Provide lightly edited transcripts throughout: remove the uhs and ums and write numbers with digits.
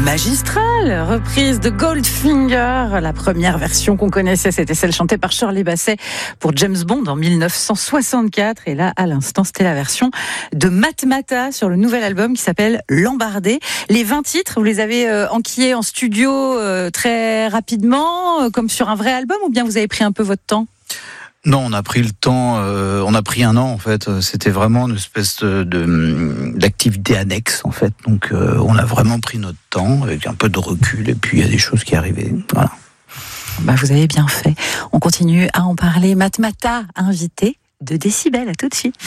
Magistrale, reprise de Goldfinger. La première version qu'on connaissait, c'était celle chantée par Shirley Bassey pour James Bond en 1964. Et là, à l'instant, c'était la version de Matmata sur le nouvel album qui s'appelle L'Embardé. Les 20 titres, vous les avez enquillés en studio très rapidement, comme sur un vrai album, ou bien vous avez pris un peu votre temps ? Non, on a pris le temps, on a pris un an en fait. C'était vraiment une espèce d'activité annexe en fait. Donc on a vraiment pris notre temps avec un peu de recul et puis il y a des choses qui arrivaient. Voilà. Bah, vous avez bien fait. On continue à en parler. Matmata, invité de Décibel. À tout de suite.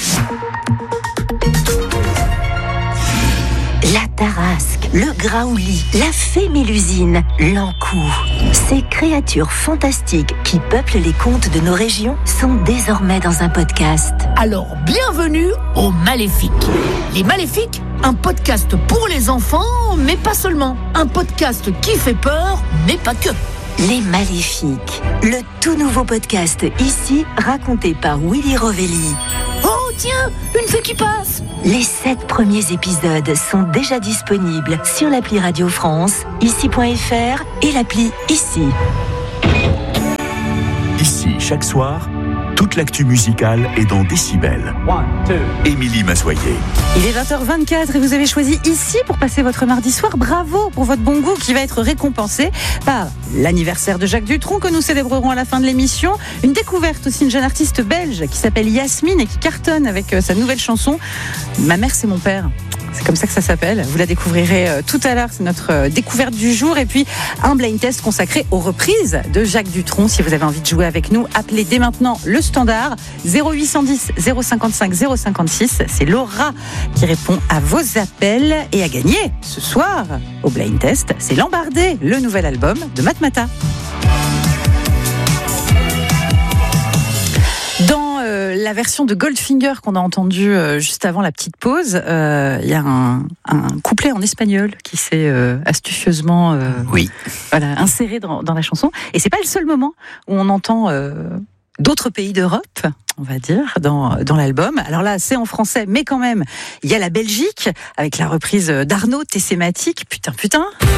La Tarasque, le Graouli, la fée Mélusine, l'Ankou. Ces créatures fantastiques qui peuplent les contes de nos régions sont désormais dans un podcast. Alors, bienvenue aux Maléfiques. Les Maléfiques, un podcast pour les enfants, mais pas seulement. Un podcast qui fait peur, mais pas que. Les Maléfiques, le tout nouveau podcast ici, raconté par Willy Rovelli. Oh tiens, une fée qui passe. Les 7 premiers épisodes sont déjà disponibles sur l'appli Radio France, ici.fr et l'appli Ici. Ici, chaque soir, toute l'actu musicale est dans Décibel. Émilie Massoyer. Il est 20h24 et vous avez choisi Ici pour passer votre mardi soir. Bravo pour votre bon goût qui va être récompensé par l'anniversaire de Jacques Dutronc que nous célébrerons à la fin de l'émission. Une découverte aussi, une jeune artiste belge qui s'appelle Yasmine et qui cartonne avec sa nouvelle chanson « Ma mère c'est mon père ». C'est comme ça que ça s'appelle. Vous la découvrirez tout à l'heure. C'est notre découverte du jour. Et puis, un blind test consacré aux reprises de Jacques Dutronc. Si vous avez envie de jouer avec nous, appelez dès maintenant le standard 0810 055 056. C'est Laura qui répond à vos appels. Et à gagner ce soir au blind test, c'est L'Embardé, le nouvel album de Matmata. La version de Goldfinger qu'on a entendue juste avant la petite pause, il y a un couplet en espagnol qui s'est astucieusement inséré dans la chanson. Et c'est pas le seul moment où on entend d'autres pays d'Europe, on va dire, dans l'album. Alors là, c'est en français, mais quand même, il y a la Belgique avec la reprise d'Arnaud Tessématique. Putain.